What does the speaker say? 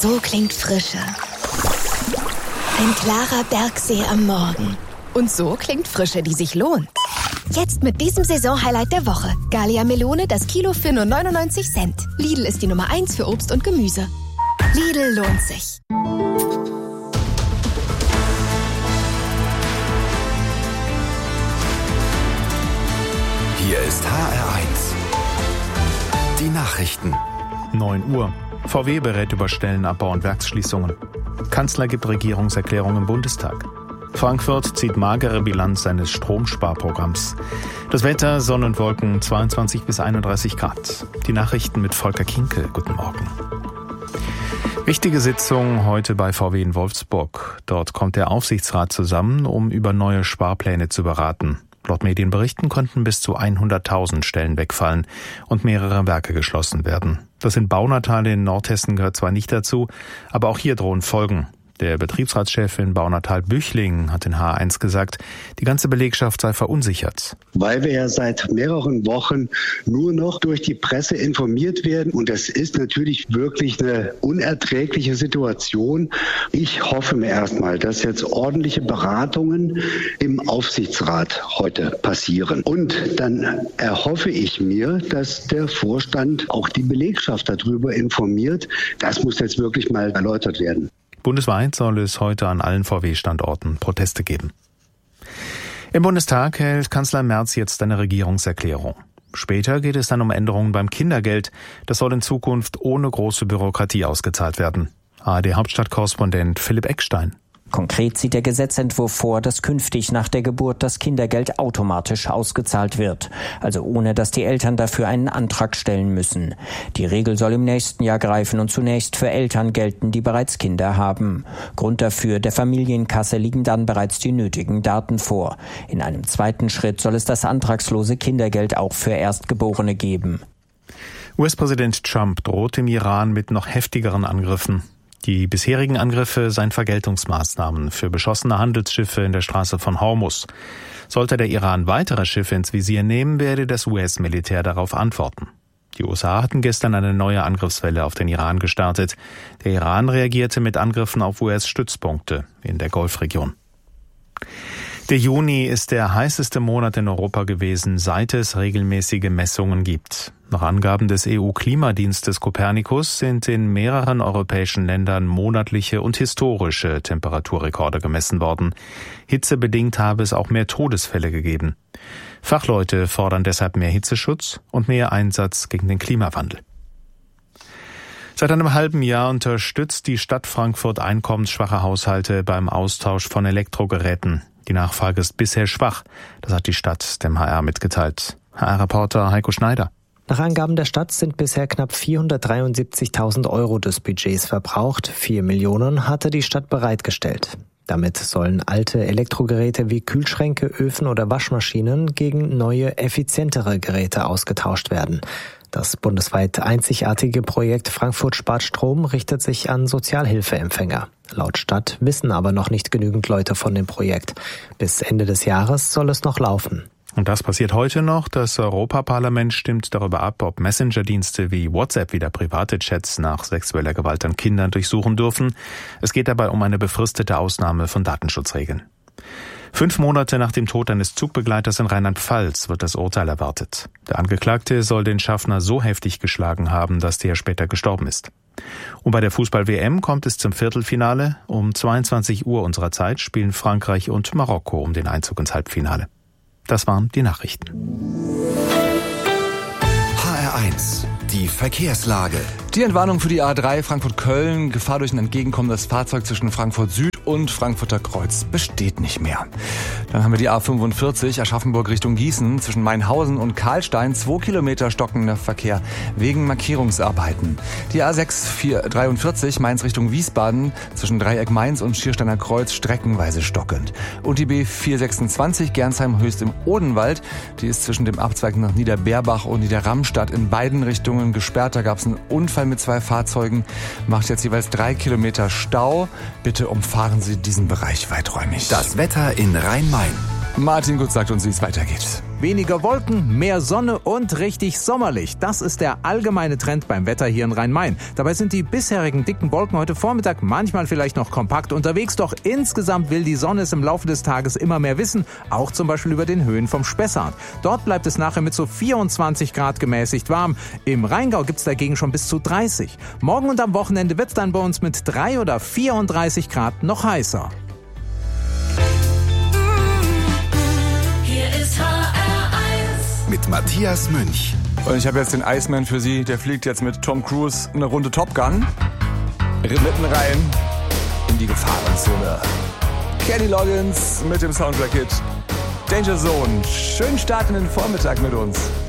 So klingt Frische. Ein klarer Bergsee am Morgen. Und so klingt Frische, die sich lohnt. Jetzt mit diesem Saisonhighlight der Woche. Gallia Melone, das Kilo für nur 99 Cent. Lidl ist die Nummer 1 für Obst und Gemüse. Lidl lohnt sich. Hier ist HR1. Die Nachrichten. 9 Uhr. VW berät über Stellenabbau und Werksschließungen. Kanzler gibt Regierungserklärung im Bundestag. Frankfurt zieht magere Bilanz seines Stromsparprogramms. Das Wetter, Sonne und Wolken, 22 bis 31 Grad. Die Nachrichten mit Volker Kinkel. Guten Morgen. Wichtige Sitzung heute bei VW in Wolfsburg. Dort kommt der Aufsichtsrat zusammen, um über neue Sparpläne zu beraten. Laut Medienberichten konnten bis zu 100.000 Stellen wegfallen und mehrere Werke geschlossen werden. Das in Baunatal in Nordhessen gehört zwar nicht dazu, aber auch hier drohen Folgen. Der Betriebsratschef in Baunatal-Büchling hat in HR1 gesagt, die ganze Belegschaft sei verunsichert. Weil wir ja seit mehreren Wochen nur noch durch die Presse informiert werden. Und das ist natürlich wirklich eine unerträgliche Situation. Ich hoffe mir erstmal, dass jetzt ordentliche Beratungen im Aufsichtsrat heute passieren. Und dann erhoffe ich mir, dass der Vorstand auch die Belegschaft darüber informiert. Das muss jetzt wirklich mal erläutert werden. Bundesweit soll es heute an allen VW-Standorten Proteste geben. Im Bundestag hält Kanzler Merz jetzt eine Regierungserklärung. Später geht es dann um Änderungen beim Kindergeld. Das soll in Zukunft ohne große Bürokratie ausgezahlt werden. ARD-Hauptstadtkorrespondent Philipp Eckstein. Konkret sieht der Gesetzentwurf vor, dass künftig nach der Geburt das Kindergeld automatisch ausgezahlt wird. Also ohne, dass die Eltern dafür einen Antrag stellen müssen. Die Regel soll im nächsten Jahr greifen und zunächst für Eltern gelten, die bereits Kinder haben. Grund dafür, der Familienkasse liegen dann bereits die nötigen Daten vor. In einem zweiten Schritt soll es das antragslose Kindergeld auch für Erstgeborene geben. US-Präsident Trump droht im Iran mit noch heftigeren Angriffen. Die bisherigen Angriffe seien Vergeltungsmaßnahmen für beschossene Handelsschiffe in der Straße von Hormuz. Sollte der Iran weitere Schiffe ins Visier nehmen, werde das US-Militär darauf antworten. Die USA hatten gestern eine neue Angriffswelle auf den Iran gestartet. Der Iran reagierte mit Angriffen auf US-Stützpunkte in der Golfregion. Der Juni ist der heißeste Monat in Europa gewesen, seit es regelmäßige Messungen gibt. Nach Angaben des EU-Klimadienstes Copernicus sind in mehreren europäischen Ländern monatliche und historische Temperaturrekorde gemessen worden. Hitzebedingt habe es auch mehr Todesfälle gegeben. Fachleute fordern deshalb mehr Hitzeschutz und mehr Einsatz gegen den Klimawandel. Seit einem halben Jahr unterstützt die Stadt Frankfurt einkommensschwache Haushalte beim Austausch von Elektrogeräten. Die Nachfrage ist bisher schwach, das hat die Stadt dem HR mitgeteilt. HR-Reporter Heiko Schneider. Nach Angaben der Stadt sind bisher knapp 473.000 € des Budgets verbraucht. 4 Millionen hatte die Stadt bereitgestellt. Damit sollen alte Elektrogeräte wie Kühlschränke, Öfen oder Waschmaschinen gegen neue, effizientere Geräte ausgetauscht werden. Das bundesweit einzigartige Projekt Frankfurt spart Strom richtet sich an Sozialhilfeempfänger. Laut Stadt wissen aber noch nicht genügend Leute von dem Projekt. Bis Ende des Jahres soll es noch laufen. Und das passiert heute noch. Das Europaparlament stimmt darüber ab, ob Messenger-Dienste wie WhatsApp wieder private Chats nach sexueller Gewalt an Kindern durchsuchen dürfen. Es geht dabei um eine befristete Ausnahme von Datenschutzregeln. 5 Monate nach dem Tod eines Zugbegleiters in Rheinland-Pfalz wird das Urteil erwartet. Der Angeklagte soll den Schaffner so heftig geschlagen haben, dass der später gestorben ist. Und bei der Fußball-WM kommt es zum Viertelfinale. Um 22 Uhr unserer Zeit spielen Frankreich und Marokko um den Einzug ins Halbfinale. Das waren die Nachrichten. HR1, die Verkehrslage. Die Entwarnung für die A3 Frankfurt-Köln, Gefahr durch ein entgegenkommendes Fahrzeug zwischen Frankfurt Süd und Frankfurter Kreuz besteht nicht mehr. Dann haben wir die A45 Aschaffenburg Richtung Gießen zwischen Mainhausen und Karlstein, 2 Kilometer stockender Verkehr wegen Markierungsarbeiten. Die A643 Mainz Richtung Wiesbaden zwischen Dreieck Mainz und Schiersteiner Kreuz streckenweise stockend. Und die B426 Gernsheim-Höchst im Odenwald, die ist zwischen dem Abzweig nach Niederbeerbach und Niederramstadt in beiden Richtungen gesperrt. Da gab es einen Unfall mit 2 Fahrzeugen, macht jetzt jeweils 3 Kilometer Stau. Bitte umfahren Sie diesen Bereich weiträumig. Das Wetter in Rhein-Main. Martin Gut sagt uns, wie es weitergeht. Weniger Wolken, mehr Sonne und richtig sommerlich. Das ist der allgemeine Trend beim Wetter hier in Rhein-Main. Dabei sind die bisherigen dicken Wolken heute Vormittag manchmal vielleicht noch kompakt unterwegs, doch insgesamt will die Sonne es im Laufe des Tages immer mehr wissen, auch zum Beispiel über den Höhen vom Spessart. Dort bleibt es nachher mit so 24 Grad gemäßigt warm. Im Rheingau gibt's dagegen schon bis zu 30. Morgen und am Wochenende wird's dann bei uns mit 3 oder 34 Grad noch heißer. Hier ist HR1 mit Matthias Münch. Und ich habe jetzt den Iceman für Sie, der fliegt jetzt mit Tom Cruise eine Runde Top Gun. Mitten rein in die Gefahrenzone. Kenny Loggins mit dem Soundtrack-Hit Danger Zone. Schönen Start in den Vormittag mit uns.